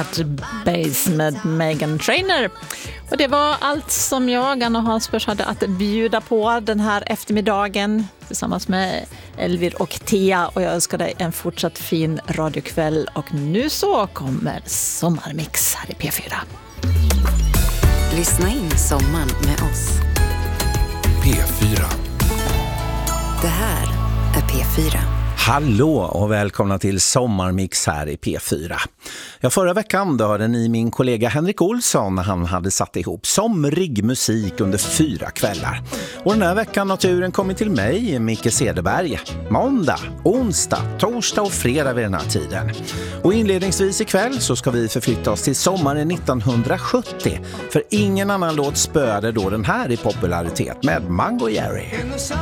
Bad Bass med Meghan Trainor. Och det var allt som jag, Anna Hansberg, hade att bjuda på den här eftermiddagen tillsammans med Elvir och Tia. Och jag önskar dig en fortsatt fin radiokväll. Och nu så kommer Sommarmix här i P4. Lyssna in sommaren med oss. P4. Det här är P4. Hallå och välkomna till Sommarmix här i P4. Ja, förra veckan då hörde ni min kollega Henrik Olsson när han hade satt ihop somrig musik under 4 kvällar. Och den här veckan har turen kommit till mig, Micke Cederberg. Måndag, onsdag, torsdag och fredag vid den här tiden. Och inledningsvis ikväll så ska vi förflytta oss till sommaren 1970. För ingen annan låt spöade då den här i popularitet med Mango Jerry.